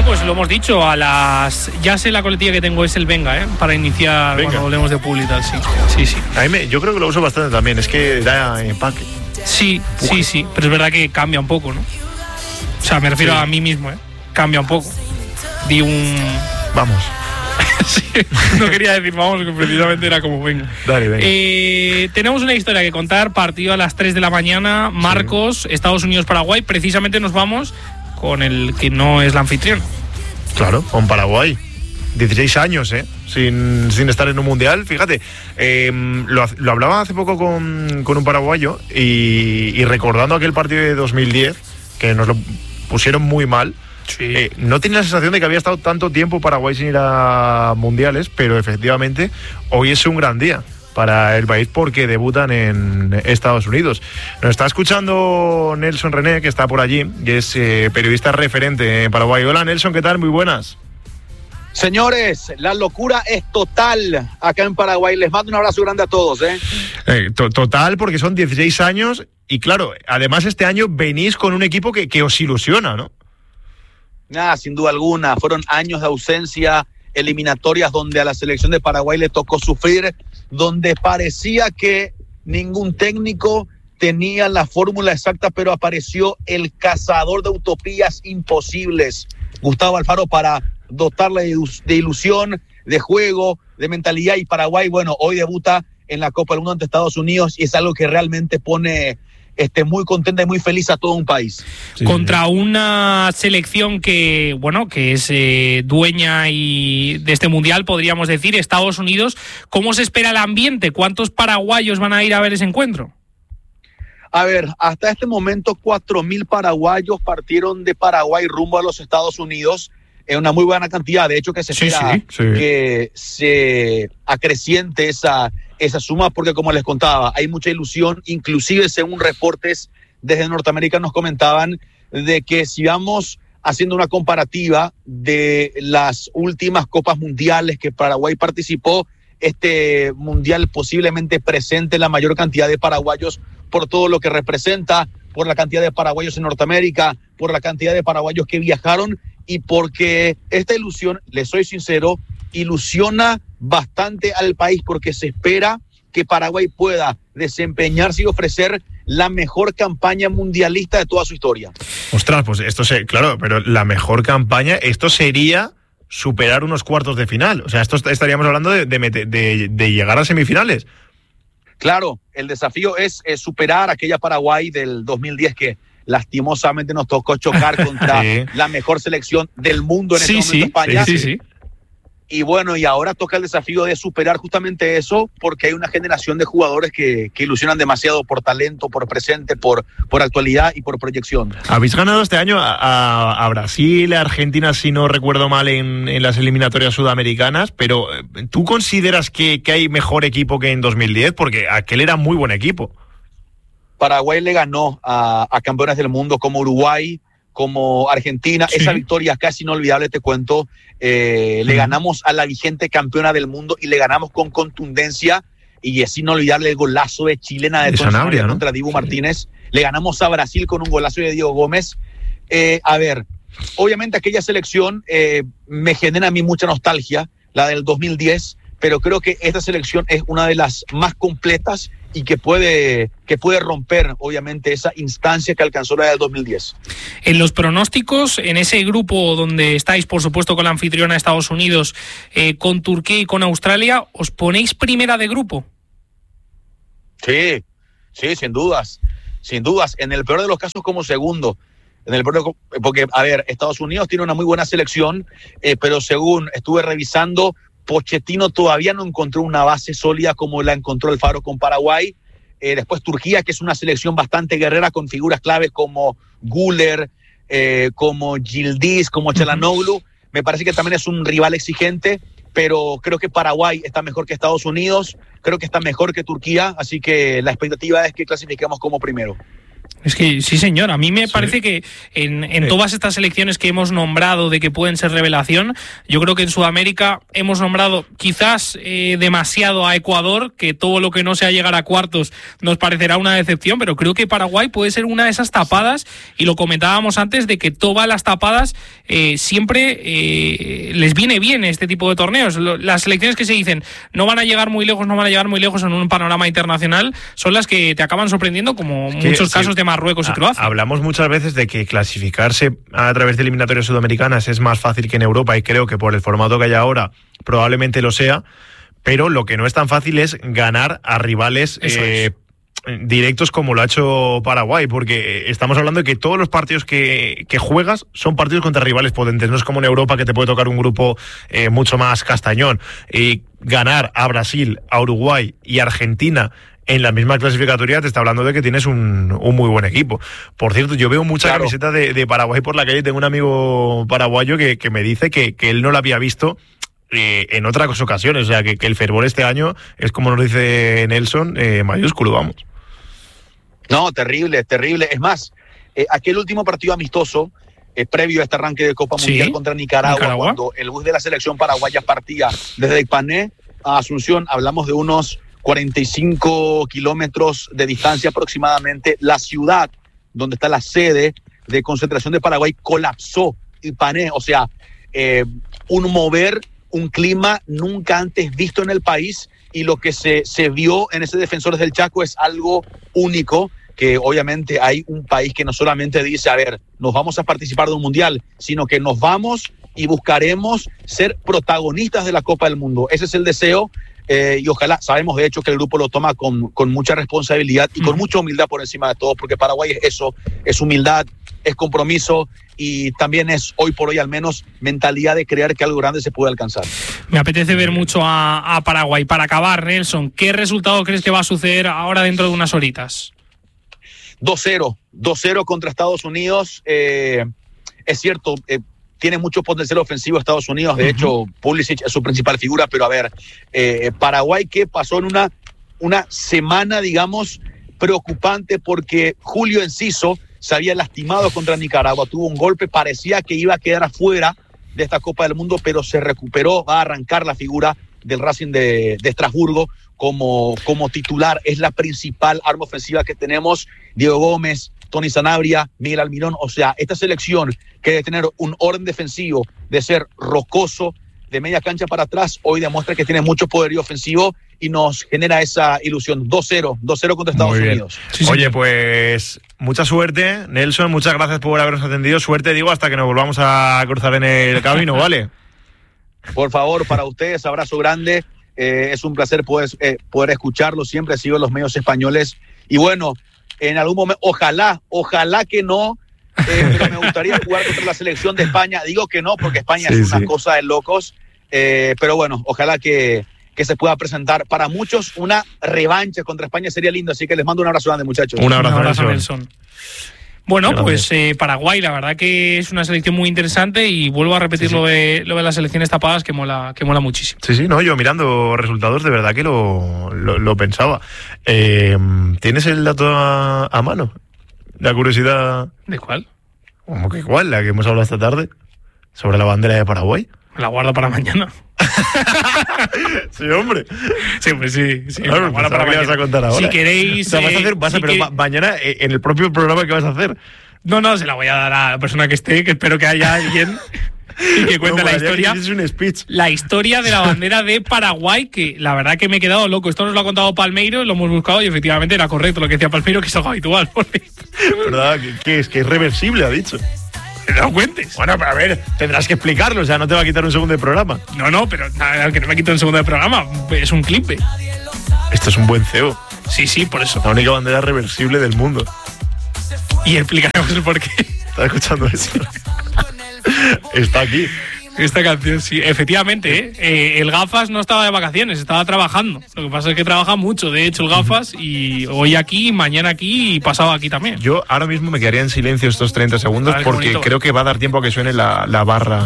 pues lo hemos dicho, ya sé la coletilla que tengo, es el Venga, para iniciar Venga. Cuando volvemos de pool y tal, sí. Yo creo que lo uso bastante también, es que da empaque. Sí, pero es verdad que cambia un poco, ¿no? O sea, me refiero a mí mismo, cambia un poco. Vamos. Sí, no quería decir vamos, que precisamente era como venga. Dale, venga. Tenemos una historia que contar, partido a las 3 de la mañana, Marcos, Estados Unidos-Paraguay. Precisamente nos vamos con el que no es la anfitrión. Claro, con Paraguay. 16 años, sin estar en un mundial. Fíjate, lo hablaba hace poco con un paraguayo y recordando aquel partido de 2010, que nos lo pusieron muy mal. Sí. No tenía la sensación de que había estado tanto tiempo Paraguay sin ir a mundiales, pero efectivamente hoy es un gran día para el país porque debutan en Estados Unidos. Nos está escuchando Nelson René, que está por allí, y es periodista referente en Paraguay. Hola Nelson, ¿qué tal? Muy buenas. Señores, la locura es total acá en Paraguay. Les mando un abrazo grande a todos. Total, porque son 16 años y claro, además este año venís con un equipo que os ilusiona, ¿no? Nada, sin duda alguna. Fueron años de ausencia, eliminatorias donde a la selección de Paraguay le tocó sufrir, donde parecía que ningún técnico tenía la fórmula exacta, pero apareció el cazador de utopías imposibles, Gustavo Alfaro, para dotarle de ilusión, de juego, de mentalidad. Y Paraguay, bueno, hoy debuta en la Copa del Mundo ante Estados Unidos y es algo que realmente pone muy contenta y muy feliz a todo un país. Sí, contra una selección que es dueña y de este mundial, podríamos decir, Estados Unidos. ¿Cómo se espera el ambiente? ¿Cuántos paraguayos van a ir a ver ese encuentro? A ver, hasta este momento 4,000 paraguayos partieron de Paraguay rumbo a los Estados Unidos. Es una muy buena cantidad. De hecho, que se espera que se acreciente esa suma, porque como les contaba, hay mucha ilusión. Inclusive, según reportes desde Norteamérica, nos comentaban de que si vamos haciendo una comparativa de las últimas copas mundiales que Paraguay participó, este mundial posiblemente presente la mayor cantidad de paraguayos por todo lo que representa, por la cantidad de paraguayos en Norteamérica, por la cantidad de paraguayos que viajaron y porque esta ilusión, les soy sincero, ilusiona bastante al país porque se espera que Paraguay pueda desempeñarse y ofrecer la mejor campaña mundialista de toda su historia. Ostras, pues claro, pero la mejor campaña, esto sería superar unos cuartos de final. O sea, estaríamos hablando de llegar a semifinales. Claro, el desafío es superar aquella Paraguay del 2010 que lastimosamente nos tocó chocar contra la mejor selección del mundo en ese momento, España. Sí. Y bueno, y ahora toca el desafío de superar justamente eso, porque hay una generación de jugadores que ilusionan demasiado por talento, por presente, por actualidad y por proyección. Habéis ganado este año a Brasil, a Argentina, si no recuerdo mal, en las eliminatorias sudamericanas, pero ¿tú consideras que hay mejor equipo que en 2010? Porque aquel era muy buen equipo. Paraguay le ganó a campeones del mundo como Uruguay, como Argentina. Esa victoria casi inolvidable, te cuento. Le ganamos a la vigente campeona del mundo y le ganamos con contundencia, y es inolvidable el golazo de chilena de Sanabria, ¿no? Contra Dibu Martínez. Le ganamos a Brasil con un golazo de Diego Gómez. A ver, obviamente aquella selección me genera a mí mucha nostalgia, la del 2010, pero creo que esta selección es una de las más completas y que puede romper, obviamente, esa instancia que alcanzó la del 2010. En los pronósticos, en ese grupo donde estáis, por supuesto, con la anfitriona Estados Unidos, con Turquía y con Australia, ¿os ponéis primera de grupo? Sí, sin dudas. En el peor de los casos, como segundo. Porque, a ver, Estados Unidos tiene una muy buena selección, pero según estuve revisando, Pochettino todavía no encontró una base sólida como la encontró Alfaro con Paraguay. Después Turquía, que es una selección bastante guerrera con figuras claves como Güler, como Yildiz, como Çalhanoğlu. Me parece que también es un rival exigente, pero creo que Paraguay está mejor que Estados Unidos, creo que está mejor que Turquía, así que la expectativa es que clasifiquemos como primero. Es que sí, señor. A mí me parece que en todas estas selecciones que hemos nombrado de que pueden ser revelación, yo creo que en Sudamérica hemos nombrado quizás demasiado a Ecuador, que todo lo que no sea llegar a cuartos nos parecerá una decepción, pero creo que Paraguay puede ser una de esas tapadas, y lo comentábamos antes, de que todas las tapadas siempre les viene bien este tipo de torneos. Las selecciones que se dicen no van a llegar muy lejos en un panorama internacional son las que te acaban sorprendiendo, como muchos casos de Marruecos y Croacia. Hablamos muchas veces de que clasificarse a través de eliminatorias sudamericanas es más fácil que en Europa, y creo que por el formato que hay ahora probablemente lo sea, pero lo que no es tan fácil es ganar a rivales directos como lo ha hecho Paraguay, porque estamos hablando de que todos los partidos que juegas son partidos contra rivales potentes. No es como en Europa, que te puede tocar un grupo mucho más castañón. Y ganar a Brasil, a Uruguay y a Argentina en la misma clasificatoria te está hablando de que tienes un muy buen equipo. Por cierto, yo veo mucha camiseta de Paraguay por la calle. Tengo un amigo paraguayo que me dice que él no la había visto en otras ocasiones. O sea, que el fervor este año es, como nos dice Nelson, mayúsculo, vamos. No, terrible. Es más, aquel último partido amistoso, previo a este arranque de Copa Mundial contra Nicaragua, cuando el bus de la selección paraguaya partía desde Ipané a Asunción, hablamos de unos 45 kilómetros de distancia aproximadamente. La ciudad donde está la sede de concentración de Paraguay colapsó. Ipané, o sea, un clima nunca antes visto en el país, y lo que se vio en ese Defensores del Chaco es algo único, que obviamente hay un país que no solamente dice, a ver, nos vamos a participar de un mundial, sino que nos vamos y buscaremos ser protagonistas de la Copa del Mundo. Ese es el deseo. Y ojalá, sabemos de hecho que el grupo lo toma con mucha responsabilidad y con mucha humildad por encima de todo, porque Paraguay es eso, es humildad, es compromiso, y también es, hoy por hoy al menos, mentalidad de creer que algo grande se puede alcanzar. Me apetece ver mucho a Paraguay. Para acabar, Nelson, ¿qué resultado crees que va a suceder ahora dentro de unas horitas? 2-0 contra Estados Unidos. Es cierto, tiene mucho potencial ofensivo Estados Unidos. De hecho, Pulisic es su principal figura, pero a ver, Paraguay, que pasó en una semana, digamos, preocupante, porque Julio Enciso se había lastimado contra Nicaragua, tuvo un golpe, parecía que iba a quedar afuera de esta Copa del Mundo, pero se recuperó, va a arrancar la figura del Racing de Estrasburgo como titular. Es la principal arma ofensiva que tenemos. Diego Gómez, Tony Sanabria, Miguel Almirón. O sea, esta selección que debe tener un orden defensivo, de ser rocoso, de media cancha para atrás, hoy demuestra que tiene mucho poderío ofensivo y nos genera esa ilusión. 2-0 contra Estados Unidos. Sí, oye, pues mucha suerte, Nelson, muchas gracias por habernos atendido. Suerte, digo, hasta que nos volvamos a cruzar en el camino, ¿vale? Por favor, para ustedes, abrazo grande. Es un placer poder escucharlo. Siempre he sido en los medios españoles. Y bueno, en algún momento, ojalá que no, pero me gustaría jugar contra la selección de España. Digo que no, porque España es una cosa de locos. Pero bueno, ojalá que se pueda presentar. Para muchos, una revancha contra España sería lindo. Así que les mando un abrazo grande, muchachos. Un abrazo, Nelson. Bueno, pues Paraguay, la verdad que es una selección muy interesante, y vuelvo a repetir lo de las selecciones tapadas, que mola muchísimo. Sí, no, yo mirando resultados de verdad que lo pensaba. ¿Tienes el dato a mano? La curiosidad. ¿De cuál? ¿Cómo que cuál? La que hemos hablado esta tarde, sobre la bandera de Paraguay. La guardo para mañana. Sí, hombre. Sí, claro, para mañana. Vas a contar ahora. Si queréis. O sea, pero mañana en el propio programa, ¿qué vas a hacer? No, se la voy a dar a la persona que esté, que espero que haya alguien y que cuente la historia. Es un speech. La historia de la bandera de Paraguay, que la verdad que me he quedado loco. Esto nos lo ha contado Palmeiro, lo hemos buscado y efectivamente era correcto lo que decía Palmeiro, que es algo habitual. ¿Verdad? ¿Qué es? Que es reversible, ha dicho. No lo cuentes. Bueno, pero a ver, tendrás que explicarlo, o sea, no te va a quitar un segundo de programa. No, pero al que no me quita un segundo de programa, es un clip. Esto es un buen CEO. Sí, por eso. La única bandera reversible del mundo. Y explicaremos el porqué. ¿Estás escuchando eso? Está aquí. Esta canción, sí, efectivamente, el Gafas no estaba de vacaciones, estaba trabajando. Lo que pasa es que trabaja mucho, de hecho, el Gafas, y hoy aquí, mañana aquí y pasado aquí también. Yo ahora mismo me quedaría en silencio estos 30 segundos porque creo que va a dar tiempo a que suene la barra.